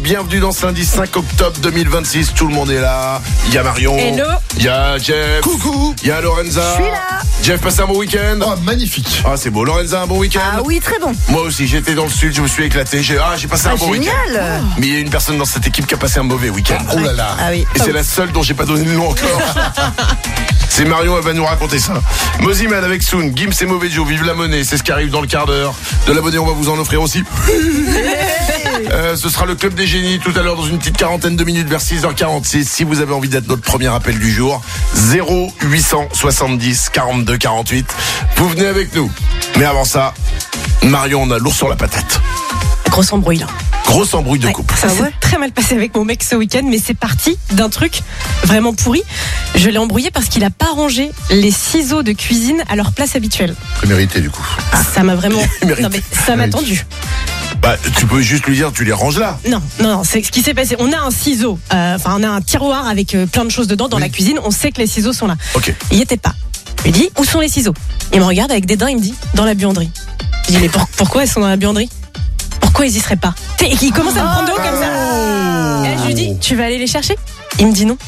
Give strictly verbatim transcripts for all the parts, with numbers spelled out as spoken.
bienvenue dans ce lundi cinq octobre deux mille vingt-six. Tout le monde est là. Il y a Marion. Hello. Il y a Jeff. Coucou. Il y a Lorenza. Je suis là. Jeff, passe un bon week-end. Oh, magnifique. Ah, c'est beau. Lorenza, un bon week-end. Ah oui, très bon. Moi aussi, j'étais dans le sud, je me suis éclaté. J'ai, ah, j'ai passé Ah, un bon génial. week-end. Mais il y a une personne dans cette équipe qui a passé un mauvais week-end. Oh là là. Ah oui. Et c'est la seule dont j'ai pas donné le nom encore. C'est Marion, elle va nous raconter ça. Moziman avec Soon, Gims et Mauvais Joe, vive la monnaie, c'est ce qui arrive dans le quart d'heure. De la monnaie, on va vous en offrir aussi. Euh, ce sera le club des génies tout à l'heure dans une petite quarantaine de minutes vers six heures quarante-six. Si vous avez envie d'être notre premier appel du jour, zéro huit cent soixante-dix quarante-deux quarante-huit. Vous venez avec nous. Mais avant ça, Marion, on a lourd sur la patate. Grosse embrouille là. Grosse embrouille de couple. Ça Ça s'est très mal passé avec mon mec ce week-end, mais c'est parti d'un truc vraiment pourri. Je l'ai embrouillé parce qu'il a pas rangé les ciseaux de cuisine à leur place habituelle. Mérité du coup. Ça m'a vraiment. Mérite. Non mais ça m'a Mérite. tendu. Bah, tu peux juste lui dire, tu les ranges là. Non, non, non, c'est ce qui s'est passé. On a un ciseau, euh, enfin on a un tiroir avec euh, plein de choses dedans dans Oui. la cuisine. On sait que les ciseaux sont là. Ok. Il y était pas. Je lui dis où sont les ciseaux. Il me regarde avec dédain, il me dit dans la buanderie. Je dis mais pour- pourquoi ils sont dans la buanderie? Pourquoi ils y seraient pas? Et il commence à me prendre de haut comme ça. Et là, je lui dis tu vas aller les chercher? Il me dit non.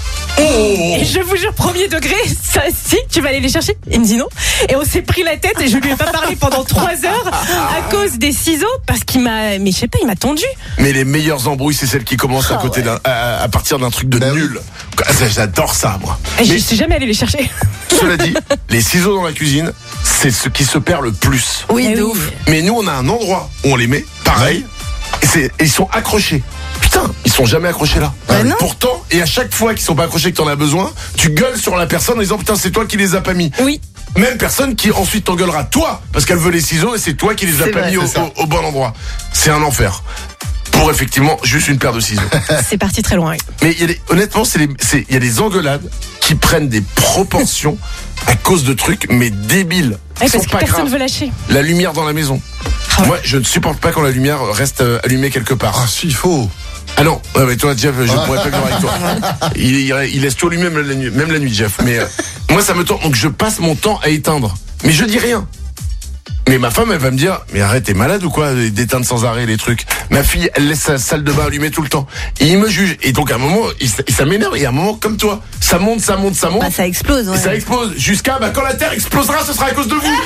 Et je vous jure, premier degré, ça, si, tu vas aller les chercher? Il me dit non. Et on s'est pris la tête et je lui ai pas parlé pendant trois heures à cause des ciseaux parce qu'il m'a, mais je sais pas, il m'a tendu. Mais les meilleures embrouilles, c'est celles qui commencent à Ah côté ouais. d'un, à, à partir d'un truc de Bah oui. nul. Ah, ça, J'adore ça, moi. Et je Mais suis jamais allé les chercher. cela dit, les ciseaux dans la cuisine, c'est ce qui se perd le plus. Oui, Eh de oui. ouf. Mais nous, on a un endroit où on les met, pareil, et, c'est, et ils sont accrochés. Putain, ils sont jamais accrochés là. Bah non. Pourtant, et à chaque fois qu'ils sont pas accrochés, que t'en as besoin, tu gueules sur la personne en disant putain, c'est toi qui les as pas mis. Oui. Même personne qui ensuite t'engueulera toi, parce qu'elle veut les ciseaux et c'est toi qui les as C'est pas vrai, mis au, c'est ça. au- au bon endroit. C'est un enfer. Pour effectivement juste une paire de ciseaux. C'est parti très loin. Oui. Mais il y a des- honnêtement, c'est les- c'est- il y a des engueulades qui prennent des proportions à cause de trucs, mais débiles. Ouais, Ils sont parce que pas personne graves. veut lâcher. La lumière dans la maison. Ah ouais. Moi, je ne supporte pas quand la lumière reste euh, allumée quelque part. Ah si, il faut. Ah non, ouais, mais toi, Jeff, je ne pourrais pas avec toi. Il, il, il laisse tout allumé même la nuit, même la nuit, Jeff. Mais euh, moi, ça me tourne. Donc, je passe mon temps à éteindre. Mais je dis rien. Mais ma femme, elle va me dire, mais arrête, t'es malade ou quoi d'éteindre sans arrêt les trucs. Ma fille, elle laisse sa salle de bain allumée tout le temps. Et il me juge. Et donc, à un moment, il, ça m'énerve. Et à un moment, comme toi, ça monte, ça monte, ça monte. Bah, ça explose. Et Ouais. ça explose jusqu'à bah, quand la Terre explosera, ce sera à cause de vous.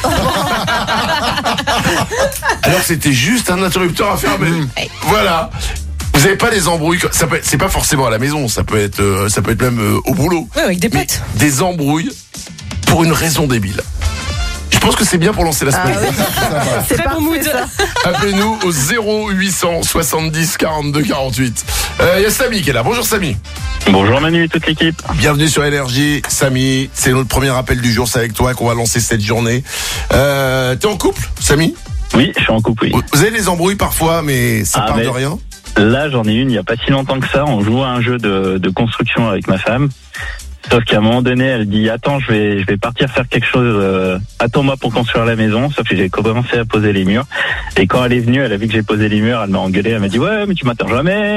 Alors c'était juste un interrupteur à fermer. Voilà. Vous avez pas des embrouilles, ça peut être- c'est pas forcément à la maison, ça peut être, euh, ça peut être même euh, au boulot. Ouais, avec des Mais potes. des embrouilles pour une raison débile. Je pense que c'est bien pour lancer la Ah semaine. ouais. C'est Très bon parfait, mood. ça. Appelez-nous au zéro huit cent soixante-dix quarante-deux quarante-huit. Il euh, y a Samy qui est là. Bonjour Samy. Bonjour Manu et toute l'équipe. Bienvenue sur Énergie. Samy, c'est notre premier appel du jour. C'est avec toi qu'on va lancer cette journée. Euh, T'es en couple, Samy? Oui, je suis en couple, oui. Vous avez des embrouilles parfois, mais ça Ah, part mais- de rien. Là, j'en ai une il n'y a pas si longtemps que ça. On joue à un jeu de, de construction avec ma femme. Sauf qu'à un moment donné, elle dit attends, je vais je vais partir faire quelque chose. Euh, attends-moi pour construire la maison. Sauf que j'ai commencé à poser les murs. Et quand elle est venue, elle a vu que j'ai posé les murs. Elle m'a engueulé. Elle m'a dit ouais, mais tu m'attends jamais.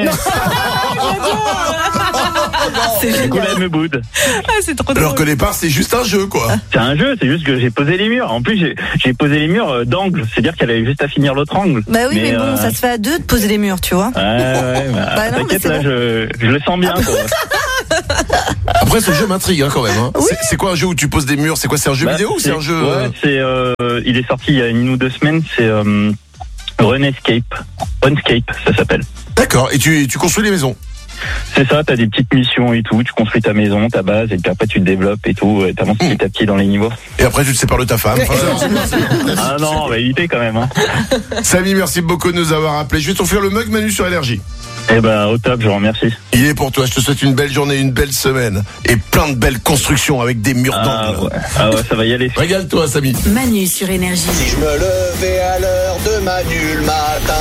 C'est Du coup, là, génial. elle me boude. Ah, c'est trop drôle. Alors qu'au départ, c'est juste un jeu, quoi. C'est un jeu. C'est juste que j'ai posé les murs. En plus, j'ai j'ai posé les murs euh, d'angle. C'est-à-dire qu'elle avait juste à finir l'autre angle. Bah oui, mais, bon, euh, ça se fait à deux de poser les murs, tu vois. Ouais, ouais, bah, Bah non, mais t'inquiète, c'est là, bon. je, je le sens bien. Quoi. Après, ce jeu m'intrigue hein, quand même. Hein. Oui. C'est- C'est quoi un jeu où tu poses des murs? C'est quoi? C'est un jeu Bah, vidéo ou c'est un jeu Ouais, euh, c'est. Euh, il est sorti il y a une ou deux semaines. C'est euh, Runescape. Runescape, ça s'appelle. D'accord. Et tu, tu construis les maisons. C'est ça. T'as des petites missions et tout. Tu construis ta maison, ta base, et puis après tu te développes et tout. Et t'avances petit à petit dans les niveaux. Et après, tu te sépares de ta femme. Enfin, Ah non, on va éviter quand même. Hein. Samy, merci beaucoup de nous avoir appelés. Je vais t'offrir le mug Manu sur Énergie. Eh ben, au top. Je vous remercie. Il est pour toi. Je te souhaite une belle journée, une belle semaine et plein de belles constructions avec des murs Ah d'angle. ouais. Ah ouais, ça va y aller. Régale-toi, Samy. Manu sur Énergie. Si je me levais à l'heure de Manu le matin.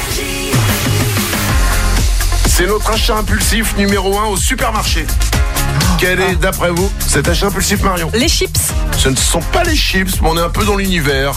C'est notre achat impulsif numéro un au supermarché. Quel est, d'après vous, cet achat impulsif, Marion? Les chips. Ce ne sont pas les chips, mais on est un peu dans l'univers.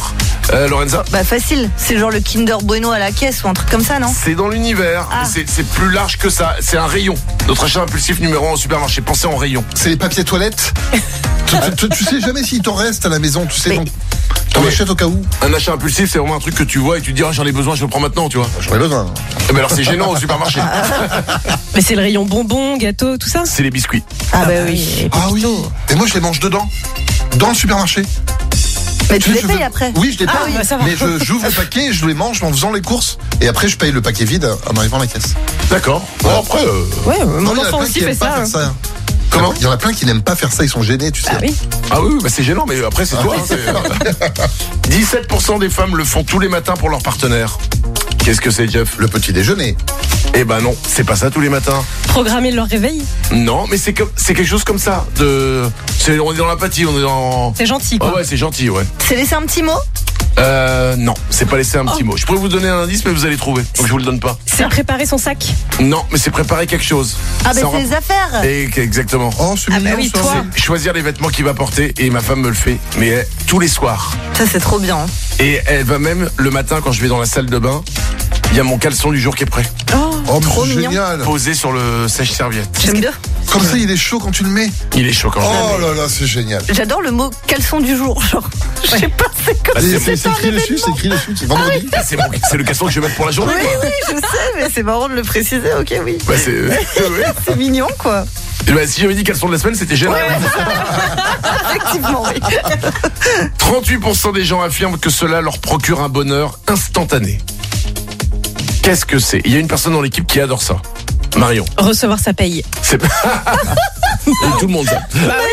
Euh, Lorenza? Bah facile, c'est genre le Kinder Bueno à la caisse ou un truc comme ça, non? C'est dans l'univers, Ah. mais c'est, c'est plus large que ça. C'est un rayon. Notre achat impulsif numéro un au supermarché. Pensez en rayon. C'est les papiers toilettes. tu, tu, tu, tu sais jamais s'il t'en reste à la maison, tu sais. Oui. Donc, t'en Oui. achètes au cas où. Un achat impulsif, c'est vraiment un truc que tu vois et tu te dis, ah, j'en ai besoin, je le prends maintenant, tu vois. J'en ai besoin. Eh ben alors c'est gênant au supermarché. Mais c'est le rayon bonbons, gâteaux, tout ça. C'est les biscuits. Ah bah oui. Ah oui. Et moi, je les mange dedans. Dans le supermarché. Mais tu sais, les je payes veux- après. Oui, je les paye. Ah oui, bah ça va. Mais je, j'ouvre le paquet et je les mange en faisant les courses. Et après, je paye le paquet vide en arrivant à la caisse. D'accord. Bon, après, euh, Ouais, mon Non, il y en a enfant plein aussi qui fait n'aiment pas ça. hein. faire ça. Comment? Il y en a plein qui n'aiment pas faire ça, ils sont gênés, tu sais. Ah oui. ah oui, oui, bah c'est gênant, mais après c'est toi. hein, c'est, euh, dix-sept pour cent des femmes le font tous les matins pour leur partenaire. Qu'est-ce que c'est, Jeff? Le petit déjeuner. Eh ben non, c'est pas ça tous les matins. Programmer leur réveil, Non, mais c'est comme, c'est quelque chose comme ça. De, c'est, on est dans l'apathie, on est dans. c'est gentil Ah quoi. ouais, c'est gentil, ouais. C'est laisser un petit mot? Euh, non, c'est pas laisser un petit mot. Je pourrais vous donner un indice, mais vous allez trouver. Donc je vous le donne pas. C'est préparer son sac. Non, mais c'est préparer quelque chose. Ah bah Ça en c'est rap- les affaires. Et exactement. Oh, c'est Ah mignon, bah oui, ça. toi. C'est choisir les vêtements qu'il va porter et ma femme me le fait, mais elle, tous les soirs. Ça c'est trop bien. Et elle va même le matin quand je vais dans la salle de bain, il y a mon caleçon du jour qui est prêt, Oh, Oh, mais Trop c'est mignon. génial. posé sur le sèche-serviette. J'aime bien. Comme ça, il est chaud quand tu le mets. Il est choquant. Oh là là, c'est génial. J'adore le mot caleçon du jour. Genre, je sais pas, c'est comme Bah, Et c'est- C'est c'est écrit dessus, c'est écrit dessus. C'est vendredi. Ah, c'est, mon- c'est le caleçon que je vais mettre pour la journée. Oui, quoi. oui, je sais, mais c'est marrant de le préciser, ok, oui. Bah, c'est, ouais. C'est mignon, quoi. Et bah, si j'avais dit caleçon de la semaine, c'était gênant. Effectivement, oui. trente-huit pour cent des gens affirment que cela leur procure un bonheur instantané. Qu'est-ce que c'est? Il y a une personne dans l'équipe qui adore ça. Marion. recevoir sa paye. C'est Et tout le monde ça.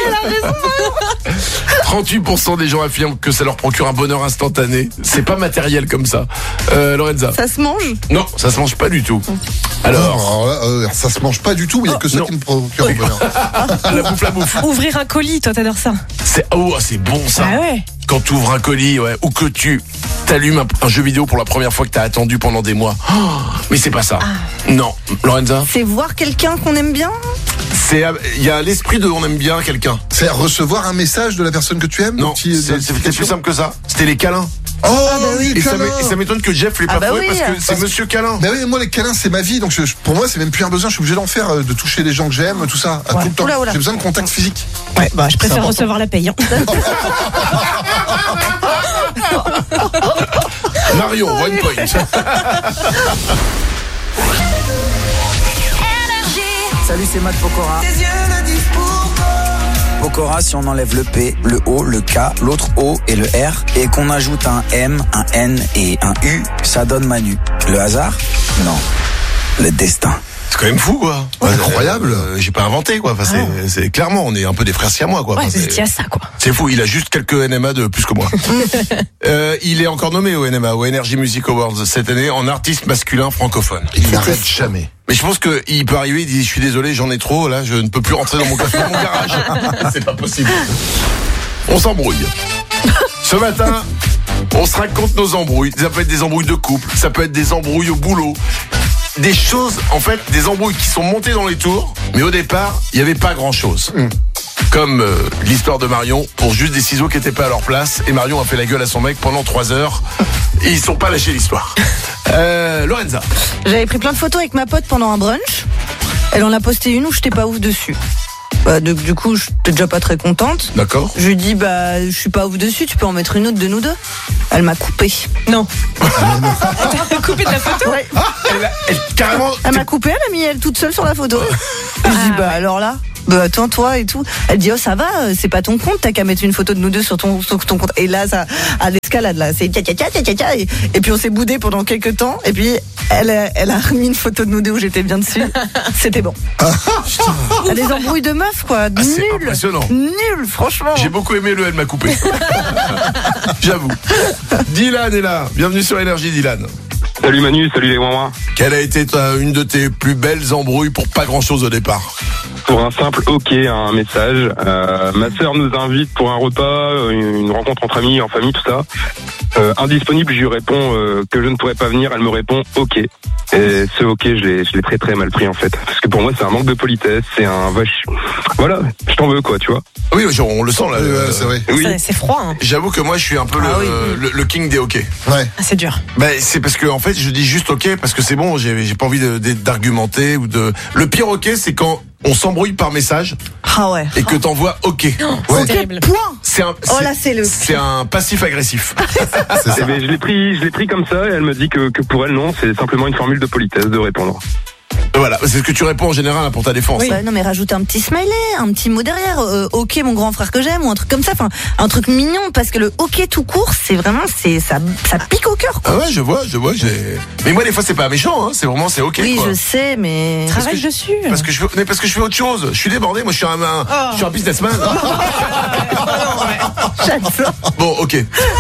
trente-huit pour cent des gens affirment que ça leur procure un bonheur instantané. C'est pas matériel comme ça. Euh, Lorenza. Ça se mange? Non, ça se mange pas du tout. Alors, Alors là, euh, ça se mange pas du tout, mais il n'y a que ça non. qui me procure le bonheur. la bouffe, la bouffe. Ouvrir un colis, toi t'adores ça. C'est oh, c'est bon ça. Ah ouais. Quand tu ouvres un colis, ouais, ou que tu t'allumes un, un jeu vidéo pour la première fois que t'as attendu pendant des mois. Oh, mais c'est pas ça. Non, Lorenza. C'est voir quelqu'un qu'on aime bien? C'est il y a l'esprit de on aime bien quelqu'un. C'est recevoir un message de la personne que tu aimes. Non, un petit- c'est des c'est peut-être plus notifications. simple que ça. C'était les câlins. Oh oui, Et ça, câlin. m'é- et ça m'étonne que Jeff l'ait Ah pas bah trouvé oui. parce que c'est Parce- Monsieur Câlin. Mais oui, moi les câlins c'est ma vie, donc je- pour moi c'est même plus un besoin. Je suis obligé d'en faire, euh, de toucher les gens que j'aime, tout ça, à tout le temps. Oula, oula. J'ai besoin de contact physique. Ouais, bah je préfère important. recevoir la paye. hein. Marion, one point. Salut, c'est Matt Pokora. Pokora, si on enlève le P, le O, le K, l'autre O et le R, et qu'on ajoute un M, un N et un U, ça donne Manu. Le hasard? Non. Le destin. C'est quand même fou, quoi. Ouais, incroyable. Euh, J'ai pas inventé, quoi. Enfin, c'est, c'est clairement, on est un peu des frères siamois, quoi. Ouais, Enfin, vous c'est, étiez à ça quoi. c'est fou. Il a juste quelques N M A de plus que moi. euh, il est encore nommé au N M A, au Energy Music Awards cette année, en artiste masculin francophone. Il n'arrête jamais. Mais je pense qu'il peut arriver, il dit, je suis désolé, j'en ai trop, là, je ne peux plus rentrer dans mon, dans mon garage. C'est pas possible. On s'embrouille. Ce matin, on se raconte nos embrouilles. Ça peut être des embrouilles de couple, ça peut être des embrouilles au boulot. Des choses, en fait, des embrouilles qui sont montées dans les tours, mais au départ, il n'y avait pas grand-chose. Comme euh, l'histoire de Marion, pour juste des ciseaux qui n'étaient pas à leur place, et Marion a fait la gueule à son mec pendant trois heures, et ils sont pas lâchés l'histoire. Euh, Lorenza. J'avais pris plein de photos avec ma pote pendant un brunch. Elle en a posté une où j'étais pas ouf dessus. Bah, de- du coup, j'étais déjà pas très contente. D'accord. Je lui dis, bah, je suis pas ouf dessus, tu peux en mettre une autre de nous deux. Elle m'a coupé. Non. T'as coupé de la photo. Ouais. Elle, a- elle- carrément. Elle m'a coupé, elle a mis elle toute seule sur la photo. Je dis, bah, alors là, bah, attends, toi et tout. Elle dit, oh, ça va, euh, c'est pas ton compte, t'as qu'à mettre une photo de nous deux sur ton, sur ton compte. Et là, ça, à l'escalade, là, c'est tcha tcha tcha tcha tcha. Et, et puis, on s'est boudé pendant quelques temps. Et puis, elle, a- elle a remis une photo de nous deux où j'étais bien dessus. C'était bon. Elle a des embrouilles de meufs, quoi. Ah, c'est Nul. impressionnant. Nul, franchement. J'ai beaucoup aimé le elle m'a coupé. J'avoue. Dylan est là. Bienvenue sur Énergie, Dylan. Salut Manu, salut les mamans. Quelle a été ta- une de tes plus belles embrouilles pour pas grand chose au départ? pour un simple OK à un message. Euh, ma sœur nous invite pour un repas, une, une rencontre entre amis, en famille, tout ça. Euh, indisponible, je lui réponds euh, que je ne pourrais pas venir. Elle me répond OK. Et ce OK, je l'ai, je l'ai très très mal pris en fait. Parce que pour moi, c'est un manque de politesse, c'est un vache. Voilà, je t'en veux quoi, tu vois. Oui, on le sent là. Ouais, euh, c'est vrai. Oui. C'est, c'est froid. Hein. J'avoue que moi, je suis un peu Ah le, oui. le, le king des OK. Ouais. Ah, c'est dur. Ben c'est parce que en fait, je dis juste OK parce que c'est bon. J'ai, j'ai pas envie de, de- d'argumenter ou de. Le pire OK, c'est quand on s'embrouille par message Ah ouais. et que t'envoies OK. C'est terrible. Point. C'est un. Oh là, c'est le. C'est un passif agressif. C'est ça. Eh ben, je l'ai pris, je l'ai pris comme ça et elle me dit que, que pour elle non, c'est simplement une formule de politesse de répondre. Voilà, c'est ce que tu réponds en général hein, pour ta défense. Ouais, non mais rajoute un petit smiley, un petit mot derrière. Euh, ok mon grand frère que j'aime ou un truc comme ça. Enfin un truc mignon parce que le ok tout court c'est vraiment c'est ça ça pique au cœur. Ah ouais, je vois, je vois. J'ai. Mais moi des fois c'est pas méchant, hein, c'est vraiment c'est OK. Oui quoi. je sais mais. Travaille que je- dessus. Parce que je fais, mais parce que je fais autre chose. Je suis débordé. Moi, je suis un, un- je suis un businessman. Bon, ok.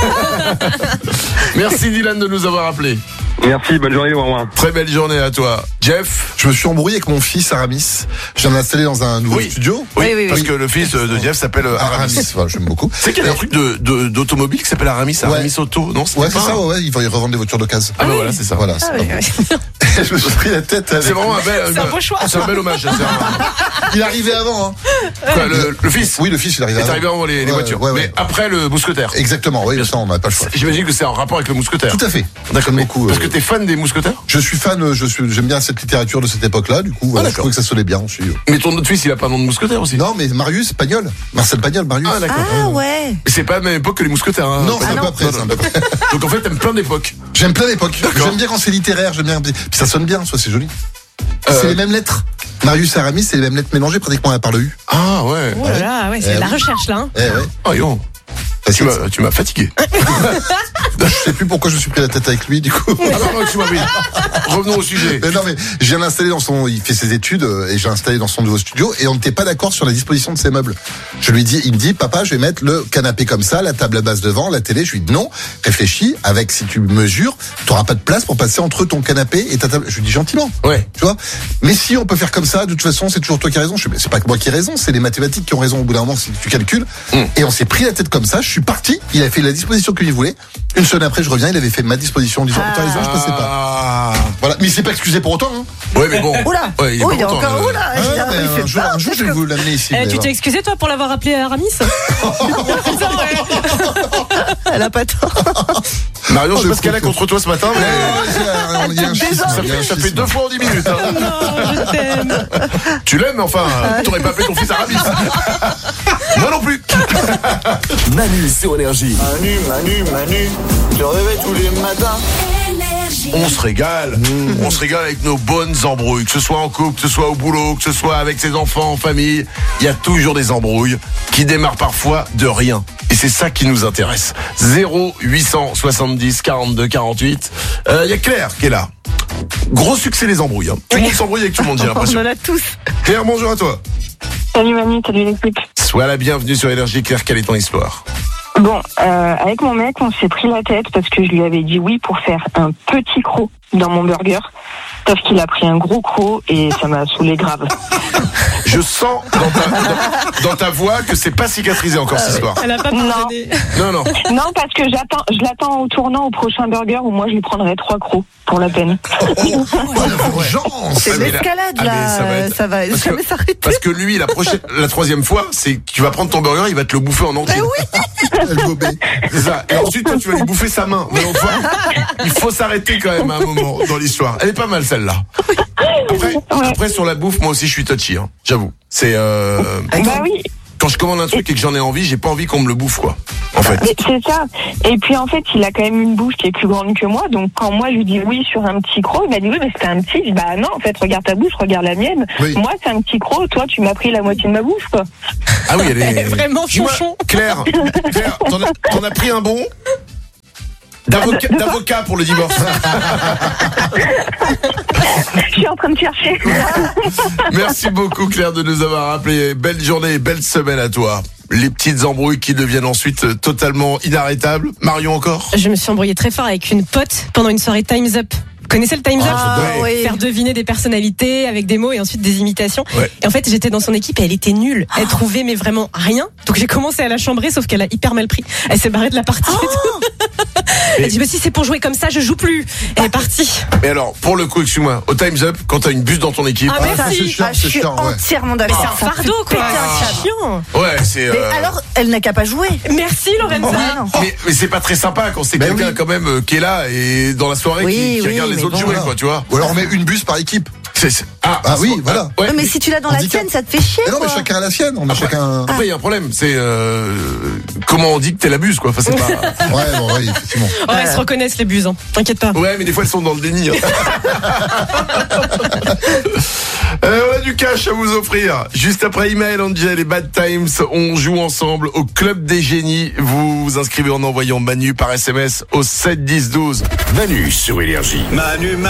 Merci Dylan de nous avoir appelé. Merci, bonne journée, au revoir. Très belle journée à toi, Jeff. Je me suis embrouillé avec mon fils Aramis. Je viens de l'installer dans un nouveau Oui. studio. Oui, Oui, oui, parce oui. que le fils de Jeff s'appelle euh, Aramis. Aramis, voilà, j'aime beaucoup. C'est qu'il y a un truc de, de- d'automobile qui s'appelle Aramis, Aramis Auto, non? Ouais, pas c'est ça, un- ouais, ouais, ils vont y revendre des voitures d'occasion. Ah bah voilà, c'est ça. Voilà, c'est Ah, pas ouais, bon. ouais. Je me suis pris la tête avec. C'est vraiment un bel, C'est un beau choix. c'est un bel hommage. C'est un- Il arrivait avant, hein. quoi, le, le fils Oui, le fils, il arrivait est avant. arrivé avant les, les Ouais, voitures. ouais, ouais. Mais après le mousquetaire. Exactement, oui, ça, on n'a pas le choix. J'imagine que c'est en rapport avec le mousquetaire. Tout à fait. D'accord, J'aime mais beaucoup. parce euh, que t'es fan des mousquetaires? Je suis fan, euh, je suis, j'aime bien cette littérature de cette époque-là, du coup, voilà, je d'accord. trouvais que ça sonnait bien. Je suis... Mais ton autre fils, il a pas un nom de mousquetaire aussi? Non, mais Marius Pagnol, Marcel Pagnol, Marius. Ah, d'accord. Ah ouais. Mais c'est pas à la même époque que les mousquetaires, hein. Non, c'est Pas un non. peu après, Non, c'est un non. peu après. Donc en fait, t'aimes plein d'époques. J'aime plein d'époques. D'accord. J'aime bien quand c'est littéraire, j'aime bien. Puis ça sonne bien, soit c'est joli. Euh, C'est les mêmes lettres. Marius et Aramis, c'est les mêmes lettres mélangées pratiquement par le U. Ah ouais. Oh là là, ouais, c'est Eh de la oui. recherche là. Hein. Eh ouais. Oh yo. Bah, Tu c'est- m'as, tu m'as fatigué. Je sais plus pourquoi je me suis pris la tête avec lui, du coup. Ah non, non, tu m'as mis. Revenons au sujet. Mais non, mais je viens d'installer dans son, il fait ses études euh, et j'ai installé dans son nouveau studio et on n'était pas d'accord sur la disposition de ses meubles. Je lui dis, il me dit, papa, je vais mettre le canapé comme ça, la table à base devant, la télé. Je lui dis non, réfléchis, avec si tu mesures, tu n'auras pas de place pour passer entre ton canapé et ta table. Je lui dis gentiment. Ouais. Tu vois. Mais si on peut faire comme ça, de toute façon, c'est toujours toi qui as raison. Je dis, mais c'est pas que moi qui ai raison, c'est les mathématiques qui ont raison au bout d'un moment si tu calcules. Mm. Et on s'est pris la tête comme ça. Je suis parti. Il a fait la disposition qu'il voulait. Une semaine après, je reviens. Il avait fait ma disposition en disant, t'as raison, je passais pas. Ah. Voilà. Mais il s'est pas excusé pour autant. Hein. Ouais, mais bon. Oula. Ouais, il est Oh pas il est content, encore euh. oula. Ah, il a- mais il fait un jour, peur, un jour, je vais vous l'amener ici. Eh, tu d'ailleurs. t'es excusé toi pour l'avoir appelé Aramis? Elle a pas tort. Marion, je sais Oh, pas ce qu'elle a le pauvre. contre toi ce matin, mais. Ouais, il y a un schisme, Ça il y a un fait, ça fait schisme. deux fois en dix minutes. Hein. Non, je t'aime. Tu l'aimes, mais enfin, t'aurais pas appelé ton fils Aramis. Moi non plus. Manu sur Énergie. Manu, Manu, Manu, je réveille tous les matins. On se régale. On se régale avec nos bonnes embrouilles. Que ce soit en couple, que ce soit au boulot, que ce soit avec ses enfants, en famille. Il y a toujours des embrouilles qui démarrent parfois de rien. Et c'est ça qui nous intéresse. zéro huit cent soixante-dix quarante-deux quarante-huit. Euh, Il y a Claire qui est là. Gros succès les embrouilles. Hein. Tout le monde s'embrouille avec tout le monde, j'ai On l'impression. en a tous. Claire, bonjour à toi. Salut Manu, salut l'équipe. Sois la bienvenue sur Énergie. Claire, quelle est ton histoire? Bon, euh, avec mon mec, on s'est pris la tête parce que je lui avais dit oui pour faire un petit croc dans mon burger. Sauf qu'il a pris un gros croc et ça m'a saoulé grave. Je sens dans ta, dans, dans ta voix que c'est pas cicatrisé encore cette histoire. Elle a pas Non. pardonné. Non, non. Non, parce que j'attends, je l'attends au tournant au prochain burger où moi je lui prendrai trois crocs pour la peine. Vengeance. C'est Ah, mais là- l'escalade ah, mais là. ça va être- Ça va parce jamais que- s'arrêter. Parce que lui, la prochaine, la troisième fois, c'est que tu vas prendre ton burger, il va te le bouffer en entier. Elle gobait. C'est ça. Et ensuite, toi, tu vas lui bouffer sa main. Mais enfin, il faut s'arrêter quand même à un moment dans l'histoire. Elle est pas mal celle-là. Après, après sur la bouffe, moi aussi, je suis touchy. Hein, j'avoue. C'est euh, Bah oui, quand je commande un truc et que j'en ai envie, j'ai pas envie qu'on me le bouffe, quoi. En fait. mais c'est ça. Et puis en fait, il a quand même une bouche qui est plus grande que moi. Donc quand moi je lui dis oui sur un petit croc, il m'a dit oui mais c'était un petit. Je dis bah non, en fait regarde ta bouche, regarde la mienne. Oui. Moi c'est un petit croc, toi tu m'as pris la moitié de ma bouche quoi. Ah oui, elle est Vraiment Dis-moi, chonchon. Claire, Claire, t'en as, t'en as pris un bon d'avocat, d'avocat pour le divorce. Je suis en train de chercher. Merci beaucoup Claire de nous avoir appelé. Belle journée et belle semaine à toi. Les petites embrouilles qui deviennent ensuite totalement inarrêtables. Marion encore? Je me suis embrouillée très fort avec une pote pendant une soirée Time's Up. connaissez le Time's Up? Ah, oui. Faire deviner des personnalités avec des mots et ensuite des imitations. Ouais. Et en fait, j'étais dans son équipe et elle était nulle. Elle trouvait mais vraiment rien. Donc j'ai commencé à la chambrer, sauf qu'elle a hyper mal pris. Elle s'est barrée de la partie. Oh et tout. Elle dit, mais si c'est pour jouer comme ça, je joue plus. Elle est partie. Mais alors, pour le coup, excuse-moi, au Time's Up, quand t'as une bus dans ton équipe. Ah, ça, merci. c'est chiant, Ah, je c'est suis chiant, ouais. entièrement d'accord. Mais c'est un Ça fardeau, fait quoi. péter un câble. C'est chiant. Ouais, c'est. Mais euh, alors, elle n'a qu'à pas jouer. Merci, Lorenza. Ouais, non. Mais, mais c'est pas très sympa quand c'est Ben quelqu'un oui. quand même euh, qui est là et dans la soirée Oui, qui, qui oui, regarde les mais autres bon, jouer, voilà. quoi, tu vois. Ou alors on met une bus par équipe. C'est, c'est- Ah, Ah oui, c'est- voilà. ouais. Ouais, mais si tu l'as dans la Handicap. tienne, ça te fait chier. Mais non, mais quoi. chacun a la sienne. On a Après- chacun. Après, il y a un problème, c'est euh, comment on dit que t'es la buse, quoi. Enfin, c'est pas. Ouais, bon, ouais, effectivement. Oh, elles se reconnaissent les buses, hein. T'inquiète pas. Ouais, mais des fois elles sont dans le déni. hein. Euh, on a du cash à vous offrir. Juste après Email, Angel et Bad Times, on joue ensemble au Club des Génies. Vous vous inscrivez en envoyant Manu par S M S au sept dix douze. Manu sur Énergie. Manu,